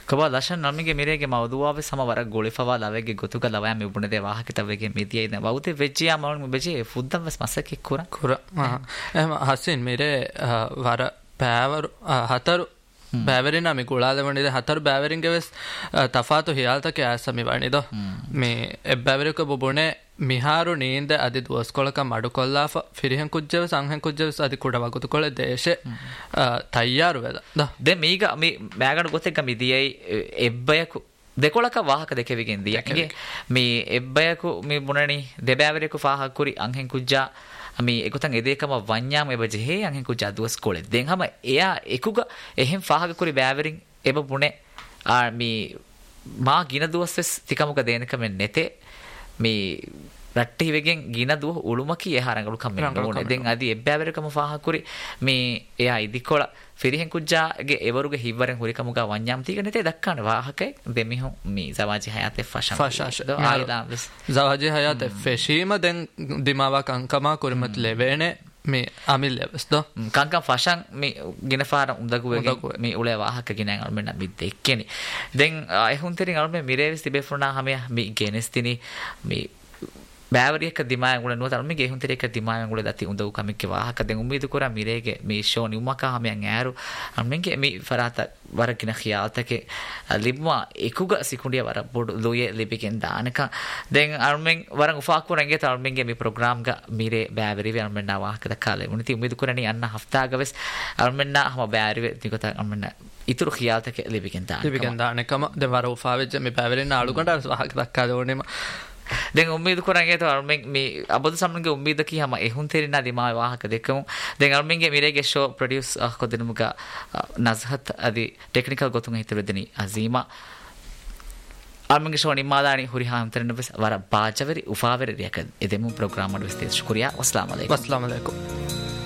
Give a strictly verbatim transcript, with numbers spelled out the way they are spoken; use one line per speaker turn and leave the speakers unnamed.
ಕಬಾ ಲಶನ್ ನಮಗೆ ಮಿರೆಗೆ ಮೌದುವಾವೆ ಸಮವರ ಗೋಳಿಫವಾ ಲವೆಗೆ ಗೊತ್ತುಗ ಲವಯ ಮಿ ಉಬುಣದೆ ವಾಹಕ ತವೆಗೆ ಮಿದಿಯ ಇದ ಬಹುತೆ ವೆಜ್ಜಿಯಾ ಮೌನ್ ಬೆಜಿ ಫುದ್ದಂ ವಸ್ ಮಸಕ್ಕೆ ಕುರ
ಕುರ ಎಹಮ ಹಸಿನ್ ಮಿರೆ ವರ ಪෑವರು ಹತರು බෑවරින් මි කුලාද වනිද හතර බෑවරින්ගේ වෙස් තෆාතු හියාල්තක ඇසමි වනිද මේ එබ්බෑවරික බොබොනේ මිහාරු නීන්ද අදි දුවස්කොලක මඩු කොල්ලාෆ ෆිරිහෙන් කුජ්ජව සංහෙන් කුජ්ජව අදි කුඩ වගුතු කොල දේශේ තයියාරු වෙද ද
මීග මේ බෑගඩ ගොතෙක්ක මිදියයි එබ්බයකු දෙකොලක ವಾಹಕ දෙකෙවිගෙන් දියගේ මේ එබ්බයකු මේ බුණනි දෙබෑවරිකු ෆාහක් කුරි අංහෙන් කුජ්ජා මේ එකතන් එදේකම වඤ්ඤාම එබජ හේ අංහෙන් කුජ්ජා දුවස් කොලෙ දෙන් හැම එයා එකුග එහෙන් ෆාහක කුරි බෑවරින් එබ බුනේ ආ මේ මා ගින දුවස් තිකමුක දේනක මෙන් නැතේ මේ රට්ටි වෙගෙන් ගින දුව උළුමකි එහාරංගලු කම්මෙන් ඕනේ දෙන් අදි එබ්බෑවරකම ෆාහක් කුරි මේ එයා ඉදිකොල ෆිරිහෙන් කුජ්ජාගේ එවරුගේ හිවරෙන් හුරිකමුගා වඤ්ඤාම් තීක නැතේ දක්කන වාහකේ දෙමිහු මේ සමාජි හයාතේ ෆෂන්
ෆෂාෂ ආයිදාම් සමාජි හයාතේ ෆෙෂීම දෙන් දිමාවා කංකමා කුරිමත් ලෙවෙනේ මේ අමිල් ලෙවස්ද
කංකම් ෆෂන් මේ ගිනෆාර උඳගුවගේ මේ උලේ වාහක ගිනන් අල්මෙන්න මිද්දෙක්කෙනි දෙන් අයහුන් තෙරින් අල්මෙ මිරේවිස් තිබෙෆුනා හැම මේ ගෙනස්තිනි මේ බෑවරියක දිමායන් උල නුවතර මේ ගෙහුන් තෙරේක දිමායන් උල දති උඳු කමික වාහක දෙන් උම්මීද කොරා මිරේගේ මේ ෂෝනි උමකා හැමයන් ඈරු අම්මෙන්ගේ මේ ෆරාත වරකින ඛියාතකේ ලිබ්මා එකුග සිකුණිය වර බොඩ ලෝයේ ලිබිකෙන් දානක දෙන් අම්මෙන් වරන් උෆා කුරන්ගේ තල්මෙන්ගේ මේ ප්‍රෝග්‍රෑම් ග මිරේ බෑවරි වේ අම්මෙන් නා වාහක දකාලේ උනිති උම්මීද කොරණි අන්න හෆ්තාගවස් අම්මෙන් නා හැම බෑරි වේ තිකත අම්මෙන් ඉතුරු ඛියාතකේ ලිබිකෙන් දානක
ලිබිකෙන් දානකම දෙන් වර උෆා වෙච්ච මේ බෑවරින් නාලු කට වාහක දකාලේ ඕනෙම
දැන් උම්මීද කරන්නේ තවර්මෙන් මේ අබද සම්මගේ උම්මීද කීහම එහුන් තෙරිනා දිමා වාහක දෙකම දැන් අර්මෙන්ගේ මිරේගේ ෂෝ ප්‍රොඩියුස් කොදෙනුමක නස්හත් අදි ටෙක්නිකල් ගොතුන් හිතවෙදනි අසීමා අර්මෙන්ගේ ෂෝ නිමාදානි හුරිහාම් තරන බස් වර බාජවරි උෆාවරි යක එදෙමු ප්‍රෝග්‍රෑම් වල විස්තර ශුක්‍රියා වස්ලාම අලයිකුම්
වස්ලාම අලයිකුම්